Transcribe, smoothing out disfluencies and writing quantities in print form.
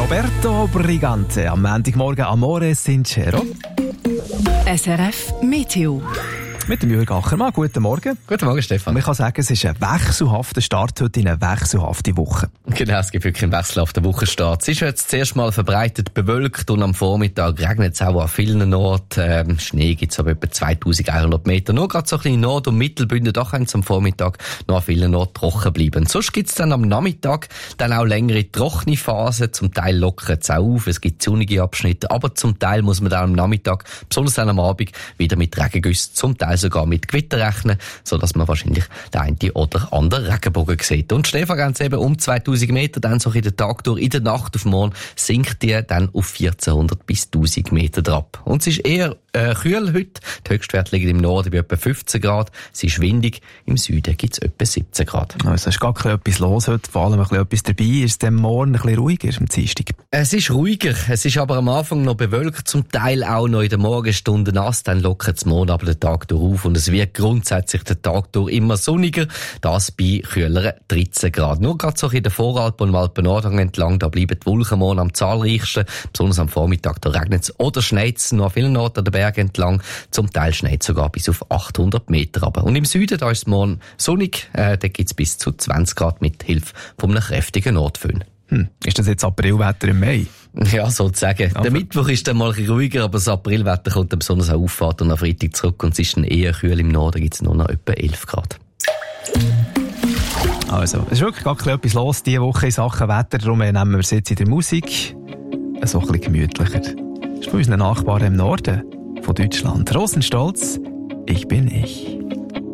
Roberto Brigante am Montagmorgen Amore Sincero. SRF Meteo. Mit dem Jürg Achermann. Guten Morgen. Guten Morgen, Stefan. Man kann sagen, es ist ein wechselhafter Start heute in eine wechselhafte Woche. Genau, es gibt wirklich einen wechselhaften Wochenstart. Es ist jetzt zuerst mal verbreitet bewölkt und am Vormittag regnet es auch an vielen Orten. Schnee gibt es aber etwa 2100 Meter. Nur gerade so ein bisschen Nord- und Mittelbünden, da können es am Vormittag noch an vielen Orten trocken bleiben. Sonst gibt es dann am Nachmittag dann auch längere trockene Phasen. Zum Teil lockert es auch auf, es gibt sonnige Abschnitte, aber zum Teil muss man dann am Nachmittag, besonders dann am Abend, wieder mit Regengüssen, zum Teil sogar mit Gewitter rechnen, sodass man wahrscheinlich den einen oder anderen Regenbogen sieht. Und Stefan, ganz eben um 2000 Meter, dann so in den Tag durch, in der Nacht auf morgen sinkt die dann auf 1400 bis 1000 Meter drauf. Und es ist eher kühl heute. Die Höchstwerte liegen im Norden bei etwa 15 Grad. Es ist windig. Im Süden gibt es etwa 17 Grad. Also es ist gar etwas los heute, vor allem etwas dabei. Ist es dann morgen ein bisschen ruhiger am Dienstag? Es ist ruhiger. Es ist aber am Anfang noch bewölkt, zum Teil auch noch in den Morgenstunden nass. Dann lockert es morgen aber den Tag durch auf und es wird grundsätzlich den Tag durch immer sonniger. Das bei kühleren 13 Grad. Nur gerade so in der Voralpen und Alpen-Nordhang entlang, da bleiben die Wolken morgen am zahlreichsten. Besonders am Vormittag, da regnet es oder schneit es noch an vielen Orten an den Bergen entlang. Zum Teil schneit es sogar bis auf 800 Meter runter. Und im Süden, da ist es morgen sonnig. Da gibt es bis zu 20 Grad mit Hilfe von einem kräftigen Nordföhn. Ist das jetzt Aprilwetter im Mai? Ja, sozusagen. Der Mittwoch ist dann mal ein bisschen ruhiger, aber das Aprilwetter kommt dann besonders auch Auffahrt und am Freitag zurück und es ist dann eher kühl im Norden, gibt es nur noch etwa 11 Grad. Also, es ist wirklich gar etwas los diese Woche in Sachen Wetter, darum nehmen wir es jetzt in der Musik so ein bisschen gemütlicher. Das ist von unseren Nachbarn im Norden von Deutschland. Rosenstolz, ich bin ich.